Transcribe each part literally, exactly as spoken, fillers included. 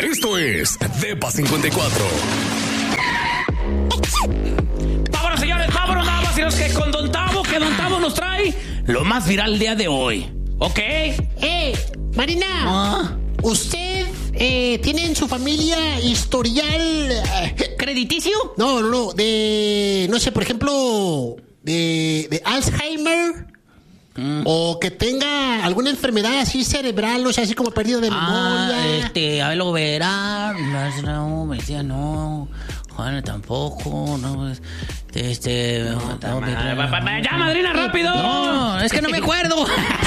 Esto es Depa cincuenta y cuatro. Vámonos, señores, vámonos nada más. Y los que con Don Tavo, que Don Tavo nos trae lo más viral el día de hoy. ¿Ok? Eh, Marina, Ah. ¿usted eh, tiene en su familia historial... eh, ¿Crediticio? no, no, no, de... No sé, por ejemplo, de, de Alzheimer... Mm. O que tenga alguna enfermedad así cerebral, o sea, así como pérdida de Ah, memoria. este, a ver, lo verá. No, no, me decía no. Juana tampoco, no. Este. No, no, no, ya, madrina, rápido. No, es que no me acuerdo.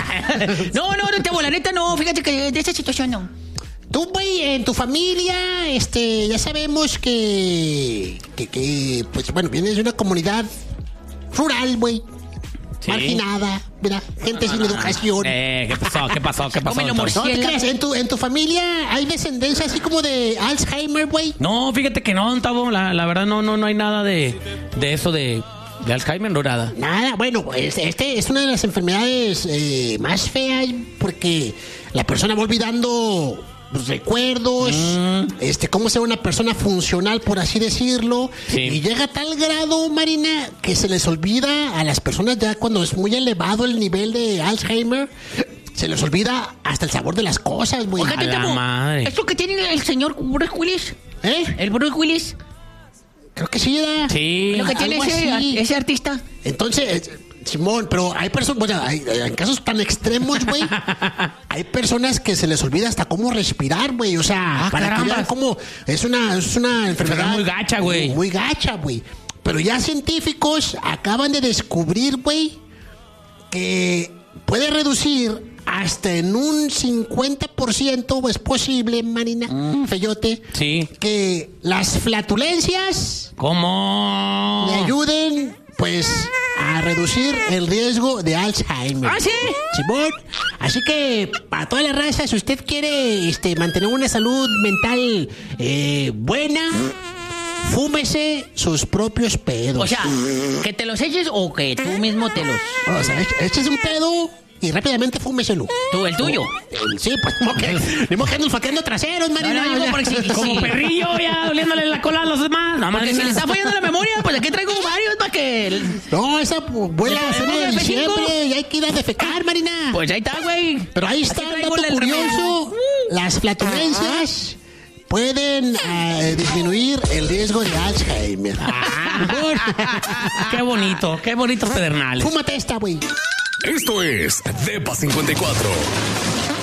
No, no, no te la neta, no. Fíjate que de esta situación no. Tú, güey, en tu familia, este, ya sabemos que, que, que, pues, bueno, vienes de una comunidad rural, güey. Sí. Marginada, ¿verdad? Gente sin educación. Eh, ¿qué pasó? ¿Qué pasó? ¿Qué pasó? No te creas, ¿en tu, en tu familia hay descendencia así como de Alzheimer, güey? No, fíjate que no, Tavo, la, la verdad no, no, no hay nada de, de eso de, de Alzheimer, no nada. Nada, bueno, pues este es una de las enfermedades eh, más feas porque la persona va olvidando los recuerdos, mm. este, cómo ser una persona funcional, por así decirlo, sí. Y llega a tal grado, Marina, que se les olvida a las personas ya cuando es muy elevado el nivel de Alzheimer, se les olvida hasta el sabor de las cosas, güey. A la madre. ¿Es lo que tiene el señor Bruce Willis? ¿Eh? ¿El Bruce Willis? Creo que sí, ¿verdad? Sí. ¿Lo que tiene ese, ese artista? Entonces, Simón, pero hay personas, bueno, hay, en casos tan extremos, güey, hay personas que se les olvida hasta cómo respirar, güey, o sea, Ah, para carambas. que vean cómo es una, es una enfermedad muy gacha, güey. Muy gacha, güey. Pero ya científicos acaban de descubrir, güey, que puede reducir hasta en un cincuenta por ciento, es posible, Marina, mm. Feyote, Sí. que las flatulencias ¿Cómo? le ayuden, pues, a reducir el riesgo de Alzheimer. ¿Ah, sí? Simón. Así que, para toda la raza, si usted quiere este, mantener una salud mental eh, buena, fúmese sus propios pedos. O sea, que te los eches o que tú mismo te los... O sea, échese un pedo y rápidamente fúmeselo. ¿Tú, el tuyo? El, sí, pues, no que, ni modo que ando olfateando traseros, Marina. No, no, digo, ya. porque si- Como sí. perrillo ya doliéndole la cola a los demás. No, Porque si madrina. le está fallando la memoria, pues aquí traigo varios para que... No, esa vuela a ser de ¿El F cinco? diciembre y hay que ir a defecar, Marina. Pues ahí está, güey. Pero ahí está Aquí el traigo dato el curioso. Las flatulencias pueden eh, disminuir el riesgo de Alzheimer. Qué bonito, qué bonitos pedernales. Fúmate esta, güey. Esto es Depa cincuenta y cuatro.